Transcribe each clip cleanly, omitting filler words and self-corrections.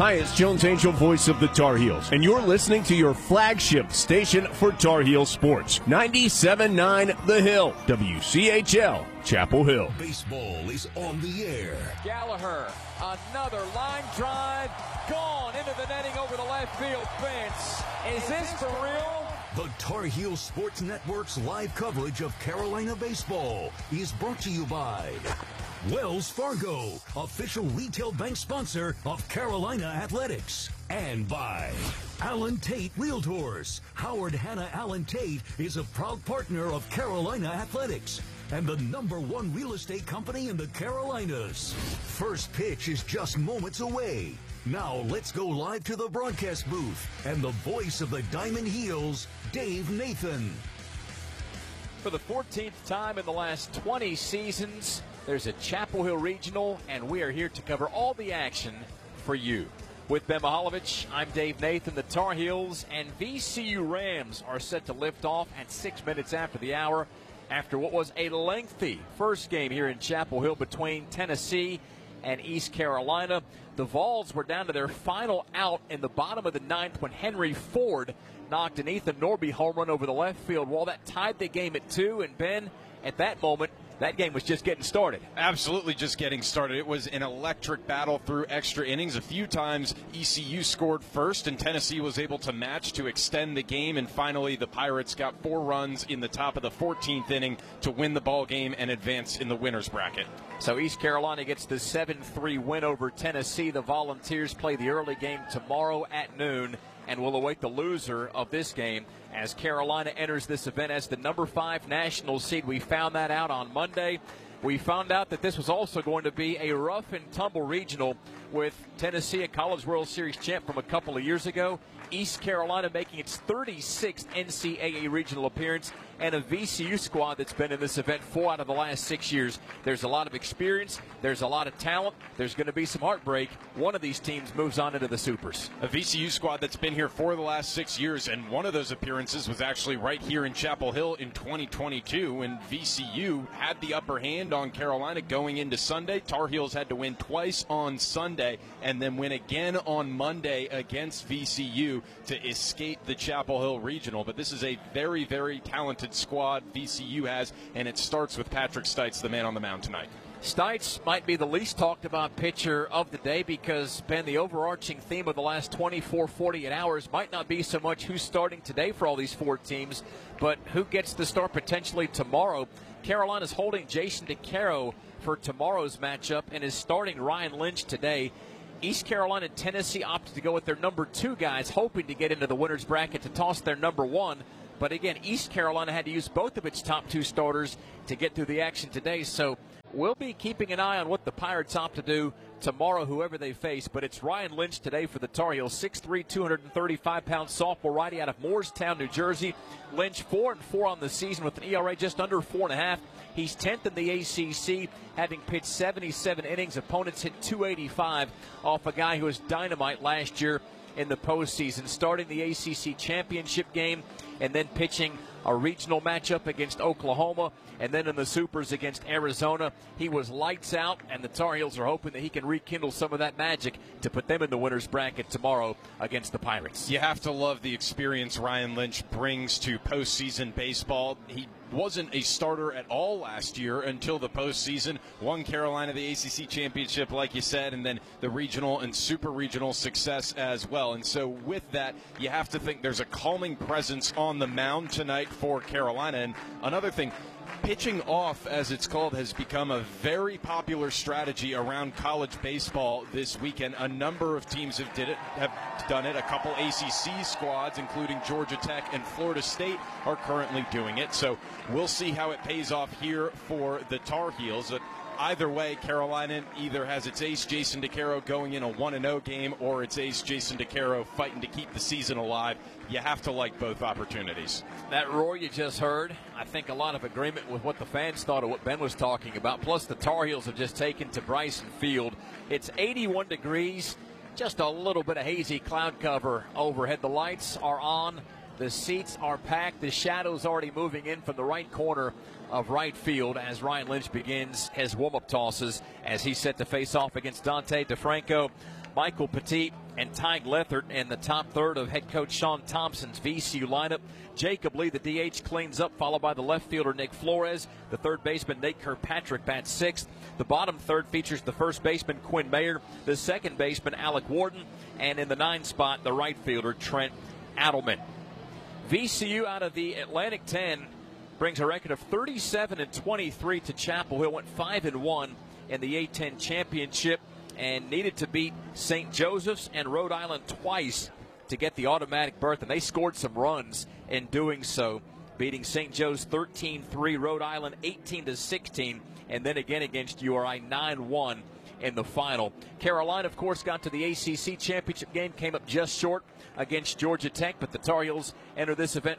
Hi, it's Jones Angel, voice of the Tar Heels, and you're listening to your flagship station for Tar Heel sports, 97.9 The Hill, WCHL, Chapel Hill. Baseball is on the air. Gallagher, another line drive, gone into the netting over the left field fence. Is this for real? The Tar Heel Sports Network's live coverage of Carolina baseball is brought to you by Wells Fargo, official retail bank sponsor of Carolina Athletics. And by Allen Tate Realtors. Howard Hanna Allen Tate is a proud partner of Carolina Athletics and the #1 real estate company in the Carolinas. First pitch is just moments away. Now let's go live to the broadcast booth and the voice of the Diamond Heels, Dave Nathan. For the 14th time in the last 20 seasons, there's a Chapel Hill Regional, and we are here to cover all the action for you. With Ben Mihaljevic, I'm Dave Nathan. The Tar Heels and VCU Rams are set to lift off at 6 minutes after the hour after what was a lengthy first game here in Chapel Hill between Tennessee and East Carolina. The Vols were down to their final out in the bottom of the ninth when Henry Ford knocked an Ethan Norby home run over the left field wall. That tied the game at 2, and Ben, at that moment, that game was just getting started. Absolutely just getting started. It was an electric battle through extra innings. A few times ECU scored first, and Tennessee was able to match to extend the game, and finally the Pirates got 4 runs in the top of the 14th inning to win the ball game and advance in the winner's bracket. So East Carolina gets the 7-3 win over Tennessee. The Volunteers play the early game tomorrow at noon, and will await the loser of this game as Carolina enters this event as the #5 national seed. We found that out on Monday. We found out that this was also going to be a rough and tumble regional with Tennessee, a College World Series champ from a couple of years ago, East Carolina making its 36th NCAA regional appearance, and a VCU squad that's been in this event 4 out of the last 6 years. There's a lot of experience. There's a lot of talent. There's going to be some heartbreak. One of these teams moves on into the Supers. A VCU squad that's been here for the last 6 years, and one of those appearances was actually right here in Chapel Hill in 2022 when VCU had the upper hand on Carolina going into Sunday. Tar Heels had to win twice on Sunday and then win again on Monday against VCU to escape the Chapel Hill Regional. But this is a very, very talented squad VCU has, and it starts with Patrick Stites, the man on the mound tonight. Stites might be the least talked about pitcher of the day because, Ben, the overarching theme of the last 24, 48 hours might not be so much who's starting today for all these 4 teams, but who gets the start potentially tomorrow. Carolina's holding Jason DeCaro for tomorrow's matchup and is starting Ryan Lynch today. East Carolina and Tennessee opted to go with their #2 guys, hoping to get into the winner's bracket to toss their #1. But again, East Carolina had to use both of its top 2 starters to get through the action today. So we'll be keeping an eye on what the Pirates opt to do tomorrow, whoever they face. But it's Ryan Lynch today for the Tar Heels, 6'3", 235-pound sophomore righty out of Moorestown, New Jersey. Lynch 4-4 on the season with an ERA just under 4.5. He's 10th in the ACC, having pitched 77 innings. Opponents hit 285 off a guy who was dynamite last year in the postseason, starting the ACC championship game and then pitching a regional matchup against Oklahoma, and then in the Supers against Arizona. He was lights out, and the Tar Heels are hoping that he can rekindle some of that magic to put them in the winner's bracket tomorrow against the Pirates. You have to love the experience Ryan Lynch brings to postseason baseball. He wasn't a starter at all last year until the postseason. Won Carolina the ACC championship, like you said, and then the regional and super regional success as well. And so with that, you have to think there's a calming presence on the mound tonight for Carolina. And another thing, pitching off, as it's called, has become a very popular strategy around college baseball this weekend. A number of teams have done it. A couple ACC squads, including Georgia Tech and Florida State, are currently doing it. So we'll see how it pays off here for the Tar Heels. Either way, Carolina either has its ace, Jason DeCaro, going in a 1-0 game, or its ace, Jason DeCaro, fighting to keep the season alive. You have to like both opportunities. That roar you just heard, I think a lot of agreement with what the fans thought of what Ben was talking about. Plus, the Tar Heels have just taken to Bryson Field. It's 81 degrees, just a little bit of hazy cloud cover overhead. The lights are on. The seats are packed. The shadow's already moving in from the right corner of right field as Ryan Lynch begins his warm-up tosses as he's set to face off against Dante DeFranco. Michael Petit and Ty Lethert in the top third of head coach Sean Thompson's VCU lineup. Jacob Lee, the DH, cleans up, followed by the left fielder Nick Flores. The third baseman Nate Kirkpatrick bats sixth. The bottom third features the first baseman Quinn Mayer, the second baseman Alec Warden, and in the 9 spot, the right fielder Trent Adelman. VCU out of the Atlantic 10 brings a record of 37-23 to Chapel Hill. Went 5-1 in the A-10 championship and needed to beat St. Joseph's and Rhode Island twice to get the automatic berth, and they scored some runs in doing so, beating St. Joe's 13-3, Rhode Island 18-16, and then again against URI 9-1 in the final. Carolina, of course, got to the ACC championship game, came up just short against Georgia Tech, but the Tar Heels enter this event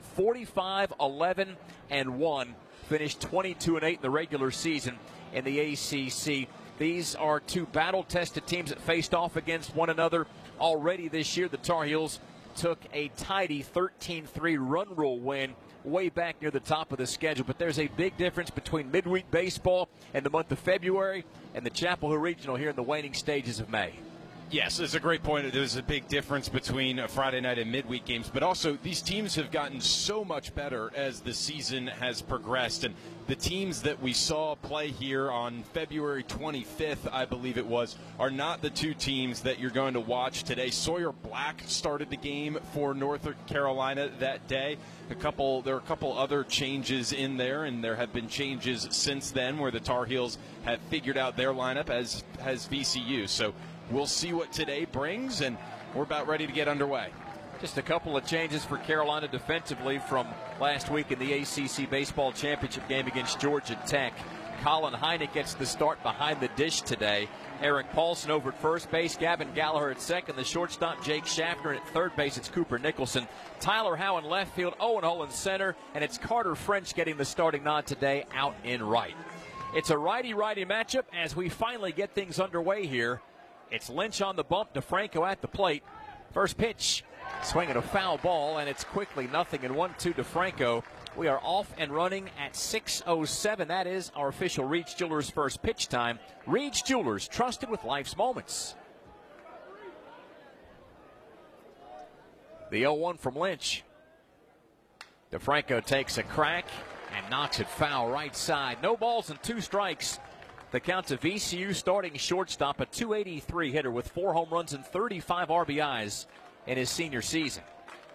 45-11-1, finished 22-8 in the regular season in the ACC. These are two battle-tested teams that faced off against one another already this year. The Tar Heels took a tidy 13-3 run rule win way back near the top of the schedule, but there's a big difference between midweek baseball in the month of February and the Chapel Hill Regional here in the waning stages of May. Yes, it's a great point. There's a big difference between Friday night and midweek games, but also these teams have gotten so much better as the season has progressed. And the teams that we saw play here on February 25th, I believe it was, are not the two teams that you're going to watch today. Sawyer Black started the game for North Carolina that day. There are a couple other changes in there, and there have been changes since then where the Tar Heels have figured out their lineup, as has VCU. So we'll see what today brings, and we're about ready to get underway. Just a couple of changes for Carolina defensively from last week in the ACC Baseball Championship game against Georgia Tech. Colin Heineck gets the start behind the dish today. Eric Paulson over at first base, Gavin Gallagher at second, the shortstop Jake Schaffner, and at third base it's Cooper Nicholson. Tyler Howe in left field, Owen Hull in center, and it's Carter French getting the starting nod today out in right. It's a righty-righty matchup as we finally get things underway here. It's Lynch on the bump, DeFranco at the plate. First pitch, swinging a foul ball, and it's quickly 0-1 DeFranco. We are off and running at 6:07. That is our official Reed's Jewelers first pitch time. Reed's Jewelers, trusted with life's moments. The 0-1 from Lynch. DeFranco takes a crack and knocks it foul right side. No balls and 2 strikes. The count to VCU starting shortstop, a .283 hitter with 4 home runs and 35 RBIs in his senior season.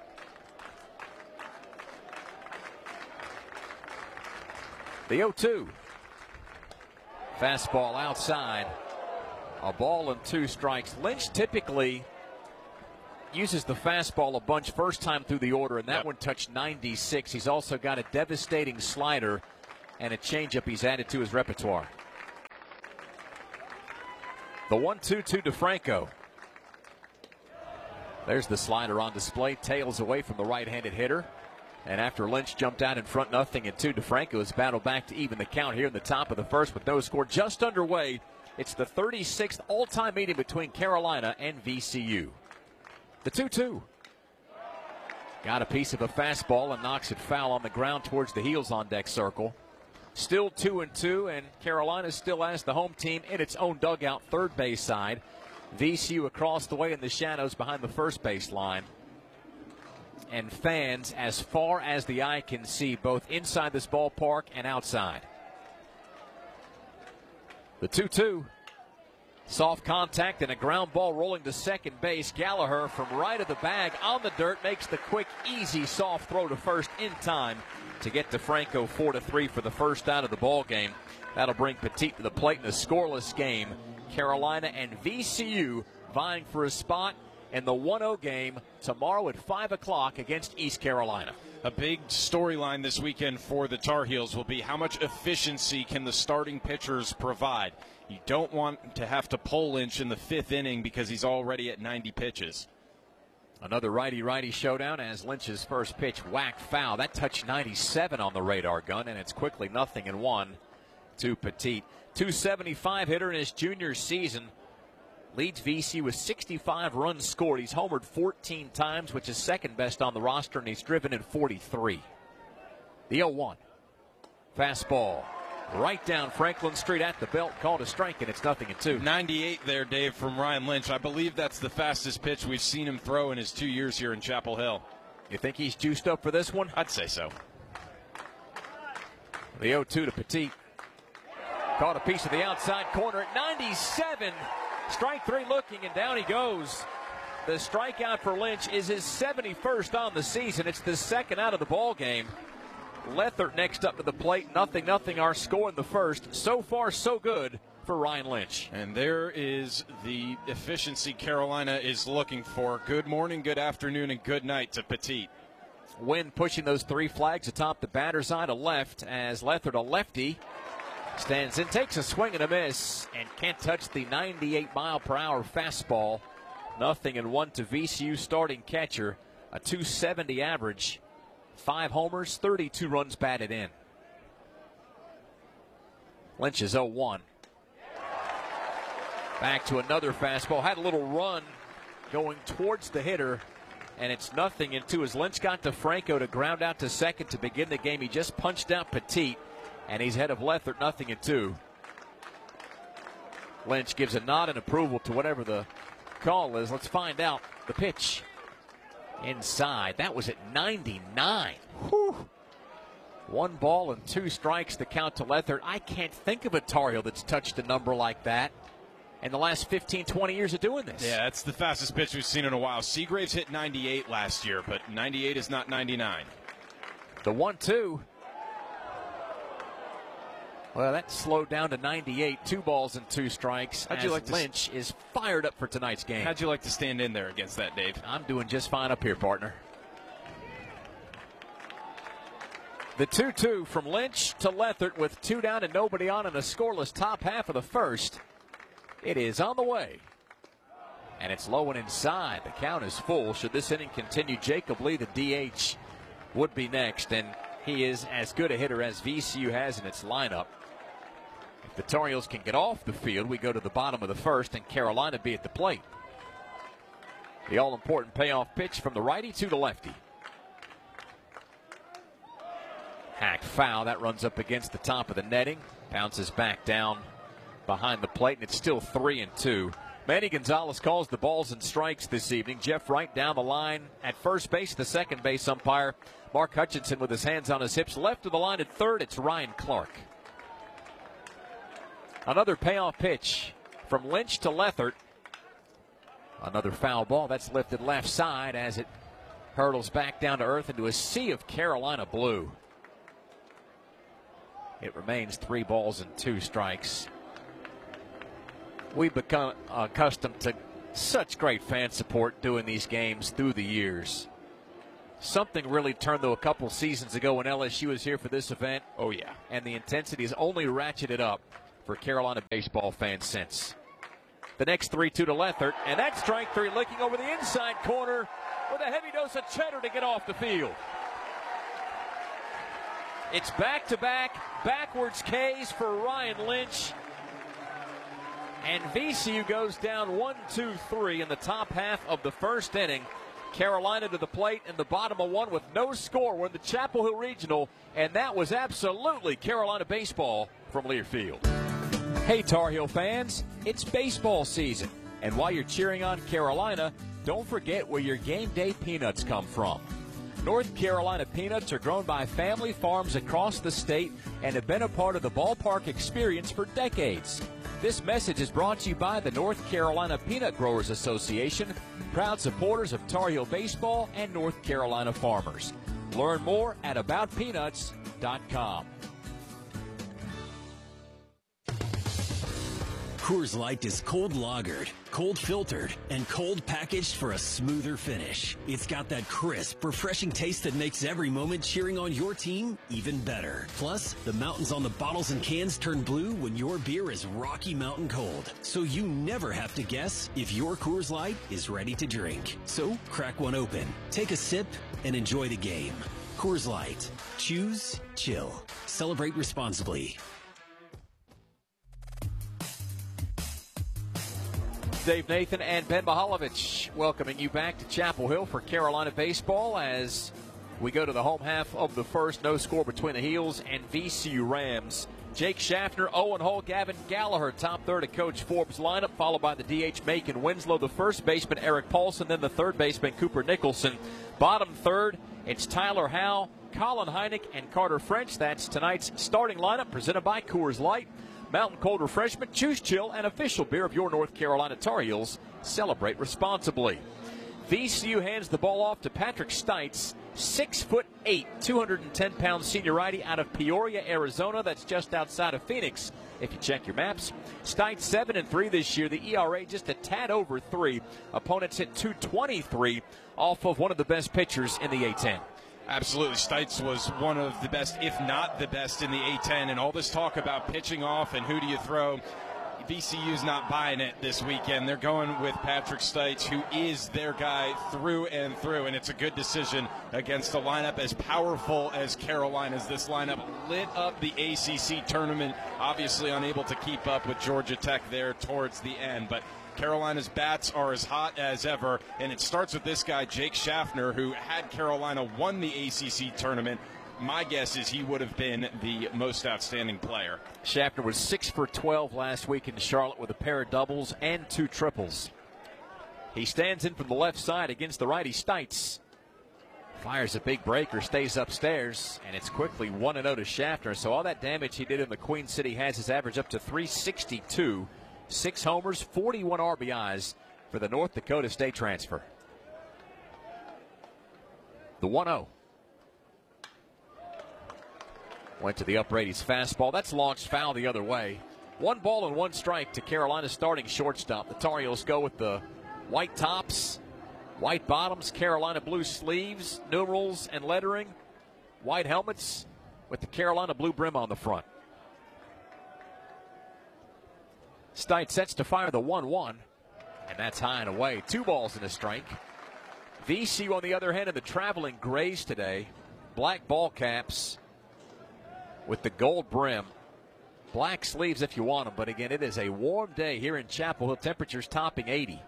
The 0-2. Fastball outside. A ball and 2 strikes. Lynch typically uses the fastball a bunch first time through the order, and that one touched 96. He's also got a devastating slider and a changeup he's added to his repertoire. The 1-2 to DeFranco. There's the slider on display. Tails away from the right-handed hitter. And after Lynch jumped out in front 0-2, DeFranco has battled back to even the count here in the top of the first with no score. Just underway. It's the 36th all-time meeting between Carolina and VCU. The 2-2. Got a piece of a fastball and knocks it foul on the ground towards the Heels on deck circle. Still 2-2, and Carolina still has the home team in its own dugout, third base side. VCU across the way in the shadows behind the first base line. And fans as far as the eye can see, both inside this ballpark and outside. The 2-2. Soft contact and a ground ball rolling to second base. Gallagher from right of the bag on the dirt makes the quick, easy, soft throw to first in time to get DeFranco 4-3 for the first out of the ball game. That'll bring Petit to the plate in a scoreless game. Carolina and VCU vying for a spot in the 1-0 game tomorrow at 5 o'clock against East Carolina. A big storyline this weekend for the Tar Heels will be how much efficiency can the starting pitchers provide. You don't want to have to pull Lynch in the 5th inning because he's already at 90 pitches. Another righty-righty showdown as Lynch's first pitch whacked foul. That touched 97 on the radar gun, and it's quickly 0-1 to Petit. .275 hitter in his junior season. Leads VC with 65 runs scored. He's homered 14 times, which is second best on the roster, and he's driven in 43. The 0-1. Fastball. right down Franklin Street at the belt, called a strike, and it's 0-2. 98 there, Dave, from Ryan Lynch. I believe that's the fastest pitch we've seen him throw in his 2 years here in Chapel Hill. You think he's juiced up for this one? I'd say so. The 0-2 to Petit. Caught a piece of the outside corner at 97. Strike three looking, and down he goes. The strikeout for Lynch is his 71st on the season. It's the second out of the ball game. Lethert next up to the plate. 0-0 our score in the first. So far, so good for Ryan Lynch. And there is the efficiency Carolina is looking for. Good morning, good afternoon, and good night to Petit. Wynn pushing those three flags atop the batter's eye to left as Lethert, a lefty, stands in, takes a swing and a miss, and can't touch the 98-mile-per-hour fastball. 0-1 to VCU starting catcher. A .270 average. 5 homers, 32 runs batted in. Lynch is 0-1. Back to another fastball. Had a little run going towards the hitter, and it's 0-2 as Lynch got to Franco to ground out to second to begin the game. He just punched out Petit, and he's ahead of Lethert, 0-2. Lynch gives a nod and approval to whatever the call is. Let's find out. The pitch inside. That was at 99. Whew. 1 ball and 2 strikes to count to Lethert. I can't think of a Tar Heel that's touched a number like that in the last 15, 20 years of doing this. Yeah, that's the fastest pitch we've seen in a while. Seagraves hit 98 last year, but 98 is not 99. The 1-2. Well, that slowed down to 98. 2 balls and 2 strikes. How'd you like Lynch is fired up for tonight's game. How'd you like to stand in there against that, Dave? I'm doing just fine up here, partner. The 2-2 from Lynch to Lethert with 2 down and nobody on in a scoreless top half of the first. It is on the way. And it's low and inside. The count is full. Should this inning continue, Jacob Lee, the DH, would be next. And he is as good a hitter as VCU has in its lineup. If the Tar Heels can get off the field, we go to the bottom of the first and Carolina be at the plate. The all-important payoff pitch from the righty to the lefty. Hacked foul. That runs up against the top of the netting. Bounces back down behind the plate, and it's still 3-2. Manny Gonzalez calls the balls and strikes this evening. Jeff Wright down the line at first base. The second base umpire, Mark Hutchinson, with his hands on his hips. Left of the line at third, it's Ryan Clark. Another payoff pitch from Lynch to Lethert. Another foul ball. That's lifted left side as it hurtles back down to earth into a sea of Carolina blue. It remains 3 balls and 2 strikes. We've become accustomed to such great fan support doing these games through the years. Something really turned, though, a couple seasons ago when LSU was here for this event. Oh, yeah. And the intensity has only ratcheted up for Carolina baseball fans since. The next 3-2 to Lethert, and that strike 3 licking over the inside corner with a heavy dose of cheddar to get off the field. It's back-to-back backwards Ks for Ryan Lynch. And VCU goes down 1-2-3 in the top half of the first inning. Carolina to the plate in the bottom of 1 with no score. We're in the Chapel Hill Regional, and that was absolutely Carolina baseball from Learfield. Hey, Tar Heel fans, it's baseball season. And while you're cheering on Carolina, don't forget where your game day peanuts come from. North Carolina peanuts are grown by family farms across the state and have been a part of the ballpark experience for decades. This message is brought to you by the North Carolina Peanut Growers Association, proud supporters of Tar Heel baseball and North Carolina farmers. Learn more at aboutpeanuts.com. Coors Light is cold lagered, cold filtered, and cold packaged for a smoother finish. It's got that crisp, refreshing taste that makes every moment cheering on your team even better. Plus, the mountains on the bottles and cans turn blue when your beer is Rocky Mountain cold. So you never have to guess if your Coors Light is ready to drink. So crack one open, take a sip, and enjoy the game. Coors Light. Choose chill. Celebrate responsibly. Dave Nathan and Ben Mihaljevic welcoming you back to Chapel Hill for Carolina baseball as we go to the home half of the first. No score between the Heels and VCU Rams. Jake Schaffner, Owen Hull, Gavin Gallagher, top third of Coach Forbes' lineup, followed by the DH Macon Winslow, the first baseman Eric Paulson, then the third baseman Cooper Nicholson. Bottom third, it's Tyler Howe, Colin Heineck, and Carter French. That's tonight's starting lineup, presented by Coors Light. Mountain Cold Refreshment, Choose Chill, and official beer of your North Carolina Tar Heels. Celebrate responsibly. VCU hands the ball off to Patrick Stites, 6'8", 210-pound senior righty out of Peoria, Arizona. That's just outside of Phoenix, if you check your maps. Stites 7-3 this year. The ERA just a tad over 3. Opponents hit .223 off of one of the best pitchers in the A-10. Absolutely. Stites was one of the best, if not the best, in the A-10. And all this talk about pitching off and who do you throw, VCU's not buying it this weekend. They're going with Patrick Stites, who is their guy through and through, and it's a good decision against a lineup as powerful as Carolina's. This lineup lit up the ACC tournament, obviously unable to keep up with Georgia Tech there towards the end, but Carolina's bats are as hot as ever, and it starts with this guy, Jake Schaffner, who had Carolina won the ACC tournament. My guess is he would have been the most outstanding player. Schaffner was 6 for 12 last week in Charlotte with a pair of doubles and 2 triples. He stands in from the left side against the righty Stites. Fires a big breaker, stays upstairs, and it's quickly 1-0 to Schaffner. So all that damage he did in the Queen City has his average up to 362. 6 homers, 41 RBIs for the North Dakota State transfer. The 1-0. Went to the uprighty's fastball. That's launched foul the other way. 1 ball and 1 strike to Carolina's starting shortstop. The Tar Heels go with the white tops, white bottoms, Carolina blue sleeves, numerals and lettering, white helmets with the Carolina blue brim on the front. Stites sets to fire the 1-1, and that's high and away. 2 balls and a strike. VCU, on the other hand, in the traveling grays today, black ball caps with the gold brim. Black sleeves if you want them, but again, it is a warm day here in Chapel Hill. Temperatures topping 80.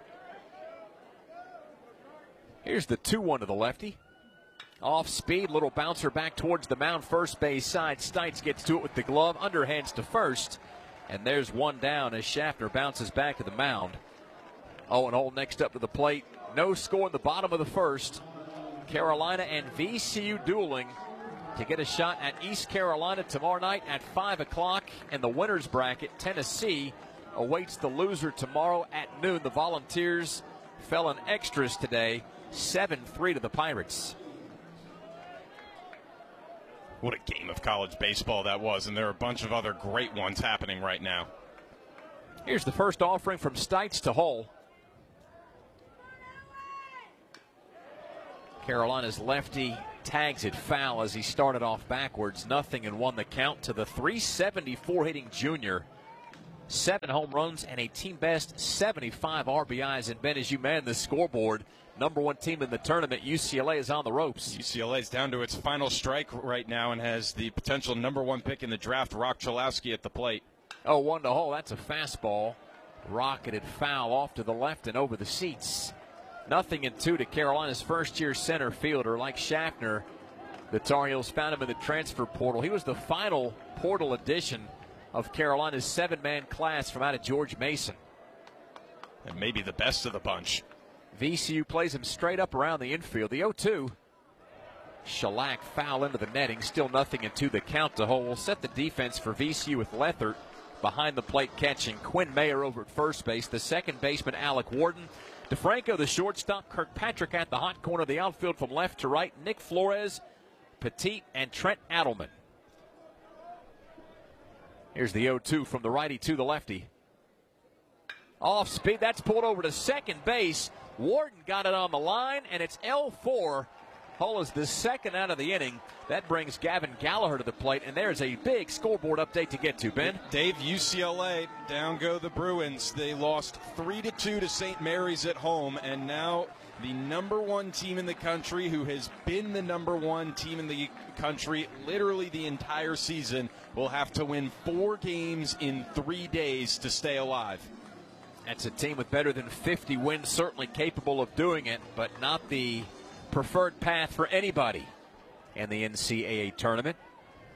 Here's the 2-1 to the lefty. Off speed, little bouncer back towards the mound, first base side. Stites gets to it with the glove, underhands to first. And there's 1 down as Schaffner bounces back to the mound. Owen Hull next up to the plate. No score in the bottom of the first. Carolina and VCU dueling to get a shot at East Carolina tomorrow night at 5 o'clock. In the winner's bracket, Tennessee awaits the loser tomorrow at noon. The Volunteers fell in extras today, 7-3 to the Pirates. What a game of college baseball that was, and there are a bunch of other great ones happening right now. Here's the first offering from Stites to Hull. Carolina's lefty tags it foul as he started off backwards. 0-1 the count to the .374 hitting junior. 7 home runs and a team best 75 RBIs. And Ben, as you man the scoreboard, #1 team in the tournament, UCLA is on the ropes. UCLA is down to its final strike right now and has the potential #1 pick in the draft, Rock Chalowski, at the plate. 0-1 to Hull. That's a fastball. Rocketed foul off to the left and over the seats. 0-2 to Carolina's first-year center fielder. Like Schaffner, the Tar Heels found him in the transfer portal. He was the final portal addition of Carolina's 7-man class from out of George Mason. And maybe the best of the bunch. VCU plays him straight up around the infield. The 0-2. Shellac foul into the netting. Still 0-2 the count to Hull. Will set the defense for VCU with Lethert behind the plate catching. Quinn Mayer over at first base. The second baseman, Alec Warden. DeFranco, the shortstop. Kirkpatrick at the hot corner of the outfield from left to right. Nick Flores, Petit, and Trent Adelman. Here's the 0-2 from the righty to the lefty. Off speed. That's pulled over to second base. Warden got it on the line, and it's L4. Hull is the second out of the inning. That brings Gavin Gallagher to the plate, and there's a big scoreboard update to get to, Ben. Dave, UCLA, down go the Bruins. They lost 3-2 to St. Mary's at home, and now the #1 team in the country, who has been the #1 team in the country literally the entire season, will have to win 4 games in 3 days to stay alive. That's a team with better than 50 wins, certainly capable of doing it, but not the preferred path for anybody in the NCAA tournament.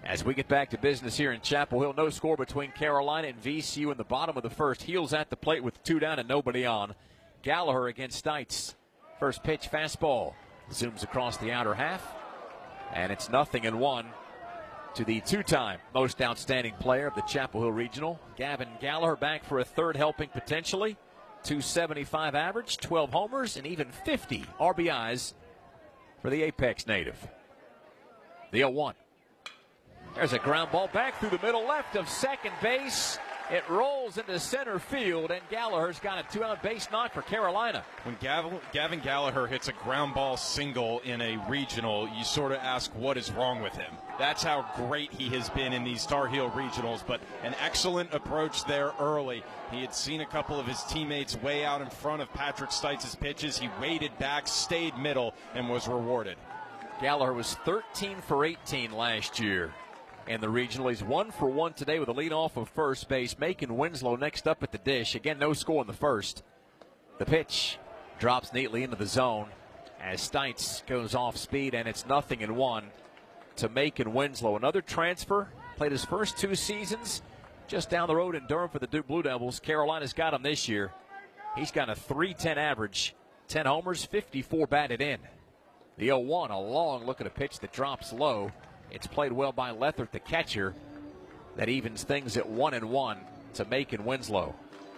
As we get back to business here in Chapel Hill, no score between Carolina and VCU in the bottom of the first. Heels at the plate with 2 down and nobody on. Gallagher against Stites. First pitch, fastball. Zooms across the outer half. And it's 0-1 to the 2-time most outstanding player of the Chapel Hill Regional. Gavin Gallagher back for a third helping potentially. 275 average, 12 homers, and even 50 RBIs for the Apex native. The 0-1. There's a ground ball back through the middle left of second base. It rolls into center field, and Gallagher's got a 2-out base knock for Carolina. When Gavin Gallagher hits a ground ball single in a regional, you sort of ask what is wrong with him. That's how great he has been in these Tar Heel regionals, but an excellent approach there early. He had seen a couple of his teammates way out in front of Patrick Stites' pitches. He waited back, stayed middle, and was rewarded. Gallagher was 13 for 18 last year in the regional. He's 1 for 1 today with a lead off of first base. Macon Winslow next up at the dish. Again, no score in the first. The pitch drops neatly into the zone as Stites goes off speed, and it's 0-1 to Macon Winslow. Another transfer, played his first 2 seasons just down the road in Durham for the Duke Blue Devils. Carolina's got him this year. He's got a .310 average, 10 homers, 54 batted in. The 0-1, a long look at a pitch that drops low. It's played well by Lethert, the catcher. That evens things at 1-1 to Macon Winslow.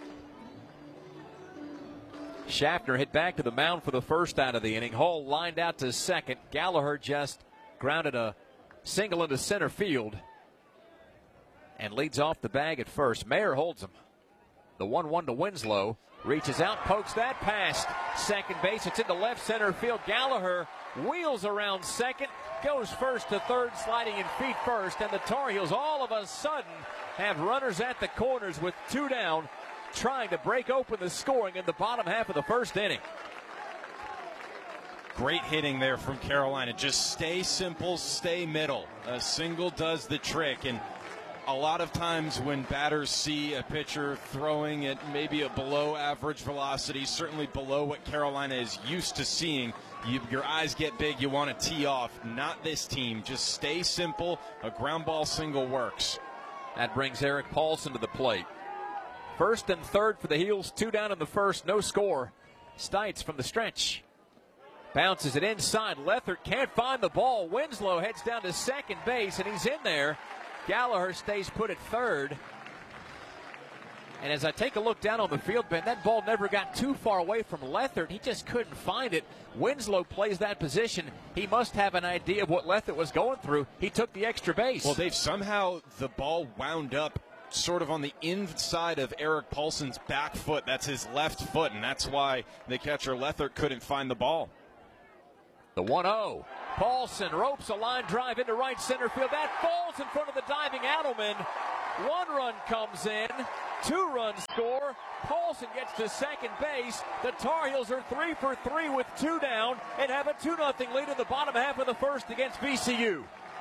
Schaffner hit back to the mound for the first out of the inning. Hull lined out to second. Gallagher just grounded a single into center field and leads off the bag at first. Mayer holds him. The 1-1 to Winslow. Reaches out, pokes that past second base. It's into left center field. Gallagher wheels around second, goes first to third, sliding in feet first, and the Tar Heels all of a sudden have runners at the corners with 2 down, trying to break open the scoring in the bottom half of the first inning. Great hitting there from Carolina. Just stay simple, stay middle. A single does the trick, and a lot of times when batters see a pitcher throwing at maybe a below average velocity, certainly below what Carolina is used to seeing, your eyes get big, you want to tee off. Not this team. Just stay simple. A ground ball single works. That brings Eric Paulson to the plate. First and third for the Heels, 2 down in the first, no score. Stites from the stretch. Bounces it inside. Lethert can't find the ball. Winslow heads down to second base, and he's in there. Gallagher stays put at third. And as I take a look down on the field, Ben, that ball never got too far away from Lethert. He just couldn't find it. Winslow plays that position. He must have an idea of what Lethert was going through. He took the extra base. Well, they've somehow, the ball wound up sort of on the inside of Eric Paulson's back foot. That's his left foot, and that's why the catcher Lethert couldn't find the ball. The 1-0. Paulson ropes a line drive into right center field. That falls in front of the diving Adelman. 1 run comes in. 2 runs score. Paulson gets to second base. The Tar Heels are 3 for 3 with 2 down and have a 2-0 lead in the bottom half of the first against VCU.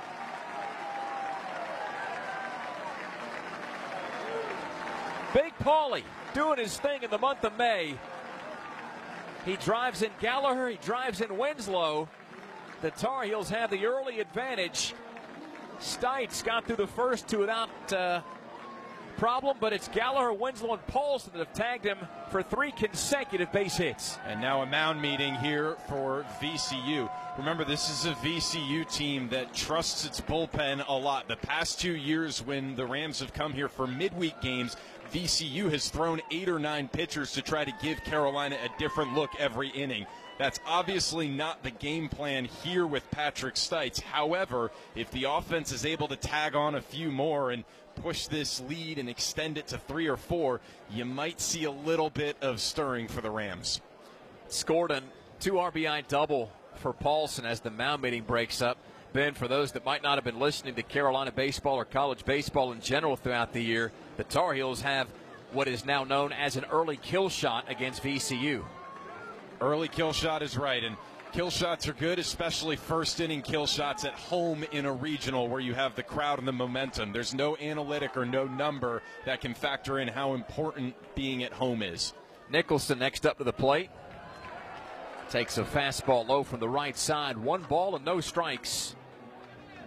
Big Paulie doing his thing in the month of May. He drives in Gallagher. He drives in Winslow. The Tar Heels have the early advantage. Stites got through the first 2 without problem, but it's Gallagher, Winslow, and Paulson that have tagged him for 3 consecutive base hits. And now a mound meeting here for VCU. Remember, this is a VCU team that trusts its bullpen a lot. The past 2 years when the Rams have come here for midweek games, VCU has thrown 8 or 9 pitchers to try to give Carolina a different look every inning. That's obviously not the game plan here with Patrick Stites. However, if the offense is able to tag on a few more and push this lead and extend it to 3 or 4, you might see a little bit of stirring for the Rams. Scored a 2 RBI double for Paulson as the mound meeting breaks up. Ben, for those that might not have been listening to Carolina baseball or college baseball in general throughout the year, the Tar Heels have what is now known as an early kill shot against VCU. Early kill shot is right, and kill shots are good, especially first inning kill shots at home in a regional where you have the crowd and the momentum. There's no analytic or no number that can factor in how important being at home is. Nicholson next up to the plate. Takes a fastball low from the right side. 1 ball and no strikes.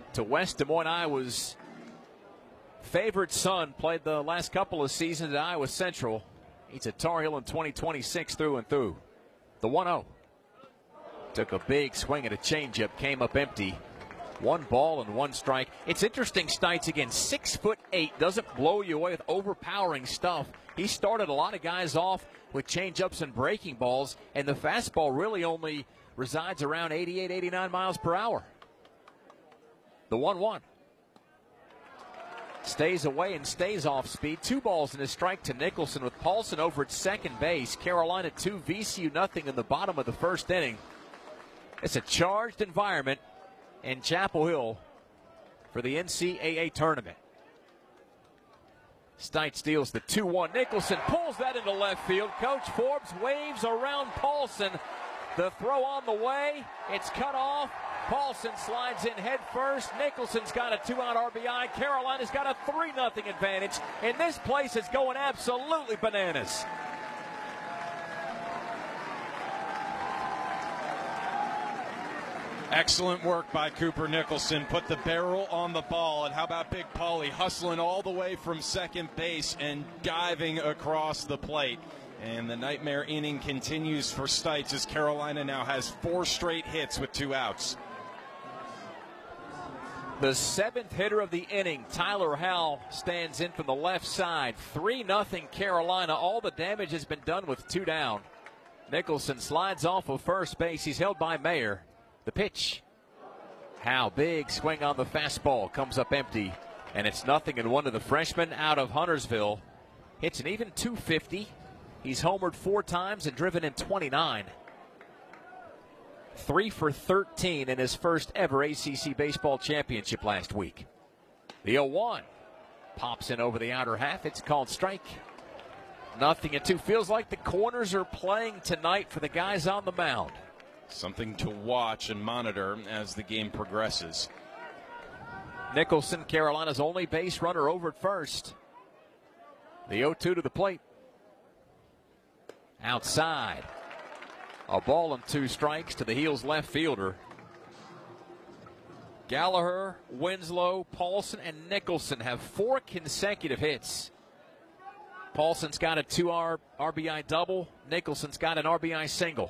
to West Des Moines, Iowa's favorite son. Played the last couple of seasons at Iowa Central. He's a Tar Heel in 2026 through and through. The 1-0. Took a big swing at a changeup, came up empty. 1 ball and 1 strike. It's interesting, Stites, again, 6'8", doesn't blow you away with overpowering stuff. He started a lot of guys off with changeups and breaking balls, and the fastball really only resides around 88, 89 miles per hour. The 1-1. Stays away and stays off speed. 2 balls and a strike to Nicholson with Paulson over at second base. Carolina 2, VCU nothing in the bottom of the first inning. It's a charged environment in Chapel Hill for the NCAA tournament. Stites steals the 2-1. Nicholson pulls that into left field. Coach Forbes waves around Paulson. The throw on the way. It's cut off. Paulson slides in head first. Nicholson's got a 2-out RBI. Carolina's got a 3-0 advantage. And this place is going absolutely bananas. Excellent work by Cooper Nicholson. Put the barrel on the ball. And how about Big Paulie hustling all the way from second base and diving across the plate. And the nightmare inning continues for Stites as Carolina now has 4 straight hits with 2 outs. The 7th hitter of the inning, Tyler Howell, stands in from the left side. 3-0 Carolina. All the damage has been done with 2 down. Nicholson slides off of first base. He's held by Mayer. The pitch. Howell, big swing on the fastball. Comes up empty. And it's 0-1 to the freshman out of Huntersville. Hits an even .250. He's homered 4 times and driven in 29. 3 for 13 in his first ever ACC baseball championship last week. The 0-1 pops in over the outer half. It's called strike. 0-2. Feels like the corners are playing tonight for the guys on the mound. Something to watch and monitor as the game progresses. Nicholson, Carolina's only base runner, over at first. The 0-2 to the plate. Outside. A ball and 2 strikes to the Heels left fielder. Gallagher, Winslow, Paulson, and Nicholson have 4 consecutive hits. Paulson's got a 2 RBI double. Nicholson's got an RBI single.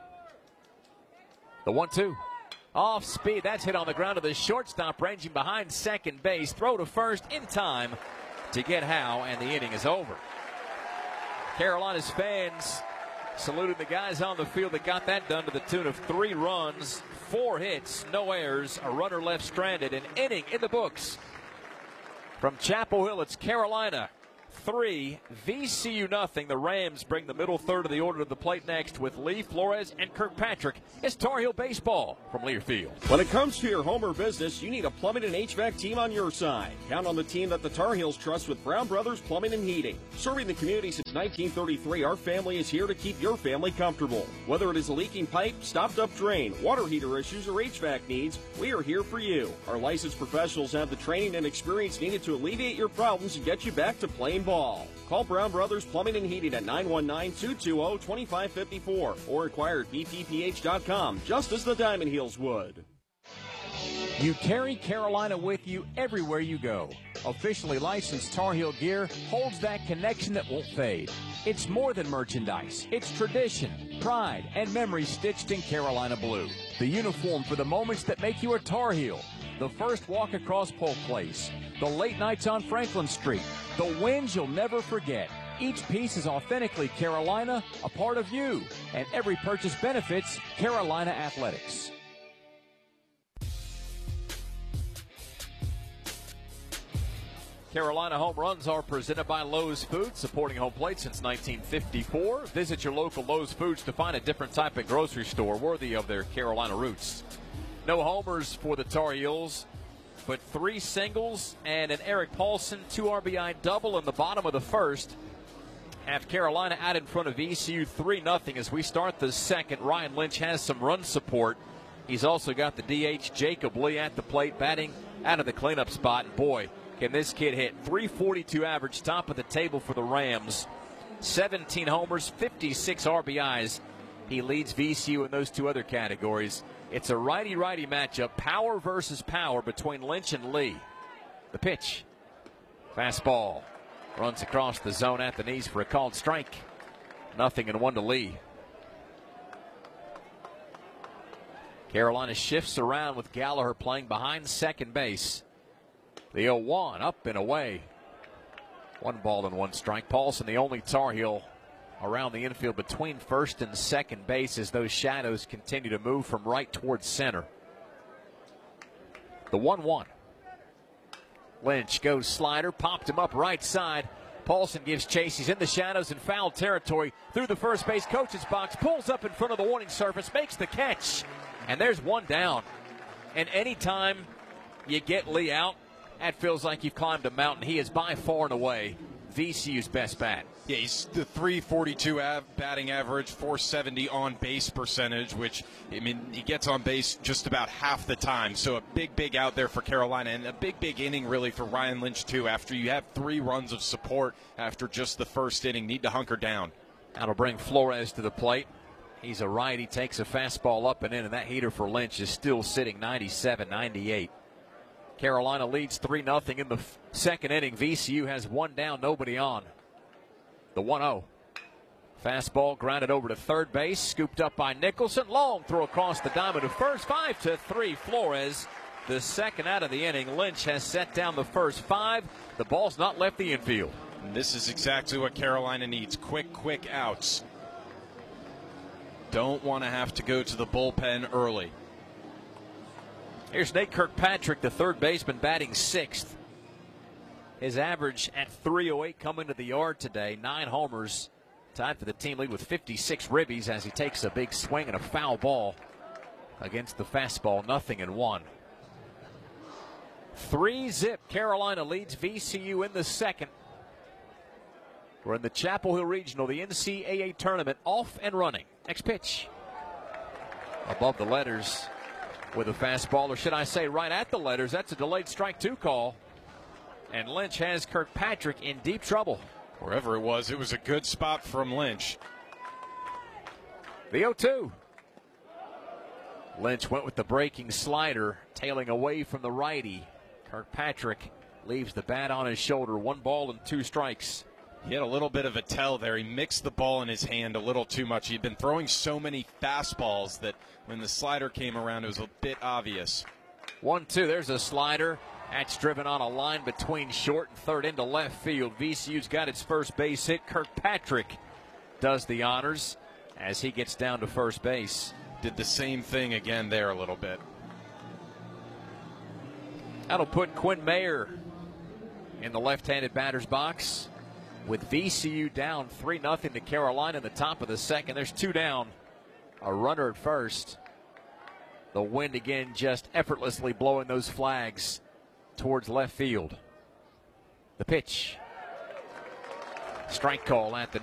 The 1-2. Off speed. That's hit on the ground to the shortstop, ranging behind second base. Throw to first in time to get Howe, and the inning is over. Carolina's fans saluting the guys on the field that got that done to the tune of 3 runs, 4 hits, no errors, a runner left stranded, an inning in the books. From Chapel Hill, it's Carolina 3, VCU nothing. The Rams bring the middle third of the order to the plate next with Lee, Flores, and Kirkpatrick. It's Tar Heel baseball from Lear Field. When it comes to your home or business, you need a plumbing and HVAC team on your side. Count on the team that the Tar Heels trust with Brown Brothers Plumbing and Heating. Serving the community since 1933, our family is here to keep your family comfortable. Whether it is a leaking pipe, stopped up drain, water heater issues, or HVAC needs, we are here for you. Our licensed professionals have the training and experience needed to alleviate your problems and get you back to playing ball. Call Brown Brothers Plumbing and Heating at 919-220-2554 or inquire at bpph.com, just as the Diamond Heels would. You carry Carolina with you everywhere you go. Officially licensed Tar Heel gear holds that connection that won't fade. It's more than merchandise. It's tradition, pride, and memories stitched in Carolina blue. The uniform for the moments that make you a Tar Heel. The first walk across Polk Place. The late nights on Franklin Street. The wins you'll never forget. Each piece is authentically Carolina, a part of you. And every purchase benefits Carolina Athletics. Carolina home runs are presented by Lowe's Foods, supporting home plate since 1954. Visit your local Lowe's Foods to find a different type of grocery store worthy of their Carolina roots. No homers for the Tar Heels, but 3 singles and an Eric Paulson 2 RBI double in the bottom of the first. Have Carolina out in front of VCU 3-0 as we start the second. Ryan Lynch has some run support. He's also got the DH Jacob Lee at the plate, batting out of the cleanup spot. And boy, can this kid hit. 342 average, top of the table for the Rams. 17 homers, 56 RBIs. He leads VCU in those two other categories. It's a righty-righty matchup, power versus power between Lynch and Lee. The pitch. Fastball. Runs across the zone at the knees for a called strike. 0-1 to Lee. Carolina shifts around with Gallagher playing behind second base. The 0-1 up and away. 1 strike. Paulson, the only Tar Heel around the infield between first and second base as those shadows continue to move from right towards center. The 1-1. Lynch goes slider, popped him up right side. Paulson gives chase. He's in the shadows in foul territory through the first base coach's box, pulls up in front of the warning surface, makes the catch, and there's one down. And anytime you get Lee out, that feels like you've climbed a mountain. He is by far and away VCU's best bat. Yeah, he's the .342 batting average, .470 on base percentage, which, I mean, he gets on base just about half the time. So a big out there for Carolina, and a big inning really for Ryan Lynch too. After you have 3 runs of support after just the first inning, need to hunker down. That'll bring Flores to the plate. He's a righty, takes a fastball up and in, and that heater for Lynch is still sitting 97-98. Carolina leads 3-0 in the second inning. VCU has one down, nobody on. The 1-0. Fastball grounded over to third base, scooped up by Nicholson. Long throw across the diamond to first. 5-3 Flores. The second out of the inning. Lynch has set down the first 5. The ball's not left the infield. And this is exactly what Carolina needs. Quick outs. Don't want to have to go to the bullpen early. Here's Nate Kirkpatrick, the third baseman, batting 6th. His average at .308 coming to the yard today. 9 homers, tied for the team lead with 56 ribbies as he takes a big swing and a foul ball against the fastball. 0-1. 3-0. Carolina leads VCU in the second. We're in the Chapel Hill Regional, the NCAA tournament, off and running. Next pitch. Above the letters with a fastball, or should I say right at the letters. That's a delayed strike 2 call. And Lynch has Kirkpatrick in deep trouble. Wherever it was a good spot from Lynch. The 0-2. Lynch went with the breaking slider, tailing away from the righty. Kirkpatrick leaves the bat on his shoulder. 1 strikes. He had a little bit of a tell there. He mixed the ball in his hand a little too much. He'd been throwing so many fastballs that when the slider came around, it was a bit obvious. 1-2. There's a slider. That's driven on a line between short and third into left field. VCU's got its first base hit. Kirkpatrick does the honors as he gets down to first base. Did the same thing again there a little bit. That'll put Quinn Mayer in the left-handed batter's box. With VCU down 3-0 to Carolina in the top of the second. There's 2 down. A runner at first. The wind again just effortlessly blowing those flags towards left field. The pitch. Strike call at the